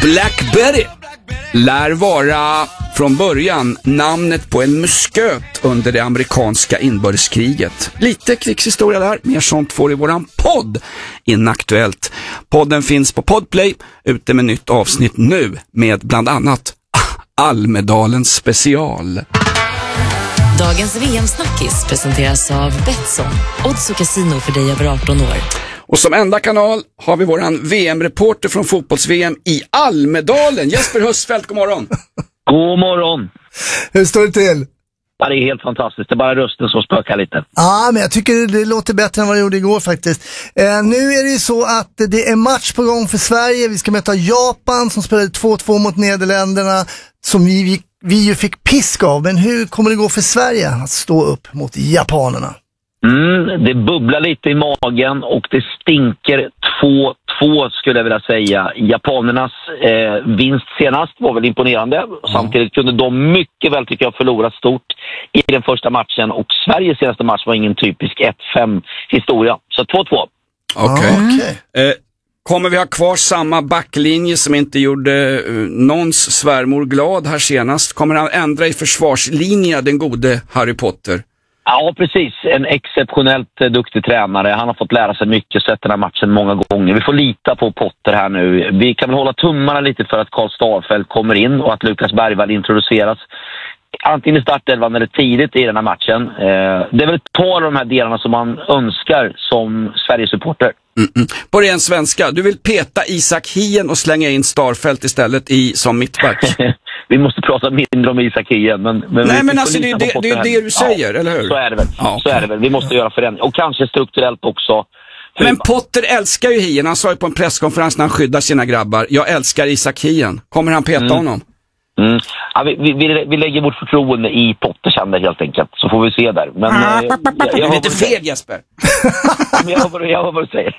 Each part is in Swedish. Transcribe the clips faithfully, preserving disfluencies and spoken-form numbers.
Blackberry lär vara från början namnet på en musköt under det amerikanska inbördeskriget. Lite krigshistoria där, mer sånt får i våran podd Inaktuellt. Podden finns på Podplay, ute med nytt avsnitt nu med bland annat Almedalens special. Dagens V M-snackis presenteras av Betsson, odds och casino för dig över arton år. Och som enda kanal har vi våran V M-reporter från fotbolls-V M i Almedalen. Jesper Husfeldt, god morgon. God morgon. Hur står det till? Ja, det är helt fantastiskt. Det är bara rösten som spökar lite. Ja, men jag tycker det låter bättre än vad det gjorde igår faktiskt. Eh, nu är det ju så att det är match på gång för Sverige. Vi ska möta Japan som spelade två två mot Nederländerna som vi, vi, vi ju fick pisk av. Men hur kommer det gå för Sverige att stå upp mot japanerna? Mm, det bubblar lite i magen och det stinker två två skulle jag vilja säga. Japanernas eh, vinst senast var väl imponerande. Mm. Samtidigt kunde de mycket väl tycker jag förlora stort i den första matchen. Och Sveriges senaste match var ingen typisk ett fem historia. Så två två. Okej. Okay. Okay. Eh, kommer vi ha kvar samma backlinje som inte gjorde eh, någons svärmor glad här senast? Kommer han ändra i försvarslinje, den gode Harry Potter? Ja, precis. En exceptionellt eh, duktig tränare. Han har fått lära sig mycket, sett den här matchen många gånger. Vi får lita på Potter här nu. Vi kan väl hålla tummarna lite för att Karl Starfelt kommer in och att Lukas Bergvall introduceras. Antingen i startelvan eller tidigt i den här matchen. Eh, det är väl ett par av de här delarna som man önskar som Sveriges-supporter. Mm-mm. På ren svenska, du vill peta Isak Hien och slänga in Starfelt istället i, som mittback. Vi måste prata mindre om Isak Hien. Men, men Nej, men alltså det är det, det, är det du säger, ja, eller hur? Så är det väl. Ja, så är det väl. Vi måste göra förändringar. Och kanske strukturellt också. Men Potter älskar ju Hien. Han sa ju på en presskonferens när han skyddar sina grabbar: jag älskar Isak Hien. Kommer han peta mm. honom? Mm. Ja, vi, vi, vi lägger vårt förtroende i Potters händer helt enkelt. Så får vi se där. Men, ah, eh, jag, jag, jag är lite feg, Jesper. jag har vad jag, jag säger.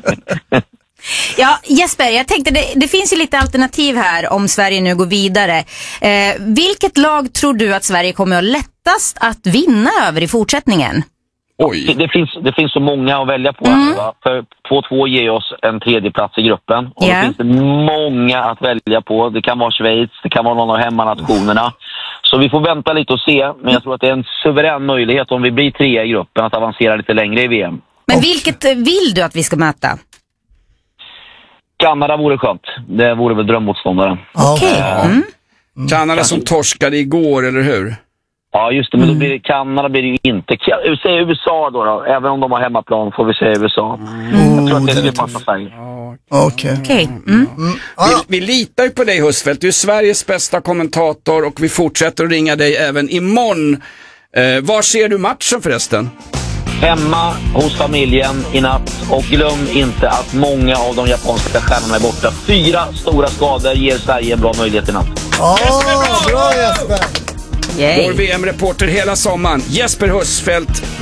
Ja, Jesper, jag tänkte det, det finns ju lite alternativ här om Sverige nu går vidare. Eh, vilket lag tror du att Sverige kommer att lättast att vinna över i fortsättningen? Oj. Det, det, finns, det finns så många att välja på. Mm. Här, va? För två två ger oss en tredje plats i gruppen. Och yeah. Det finns det många att välja på. Det kan vara Schweiz, det kan vara någon av hemmanationerna. Så vi får vänta lite och se. Men jag tror att det är en suverän möjlighet om vi blir tre i gruppen att avancera lite längre i V M. Men vilket vill du att vi ska möta? Kanada vore skönt. Det vore väl drömmotståndaren. Okej. Okay. Mm. Mm. Kanada som torskade igår, eller hur? Ja, just det. Men då blir det Kanada blir det ju inte. Säg U S A då, då. Även om de har hemmaplan får vi säga U S A. Mm. Jag tror att det är det passa Sverige. Okej. Okay. Mm. Mm. Vi, vi litar ju på dig, Husfeldt. Du är Sveriges bästa kommentator och vi fortsätter att ringa dig även imorgon. Eh, var ser du matchen förresten? Hemma hos familjen i natt. Och glöm inte att många av de japanska stjärnorna är borta. Fyra stora skador ger Sverige en bra möjlighet i natt. Åh, oh, bra Jesper! Vår V M-reporter hela sommaren, Jesper Husfeldt.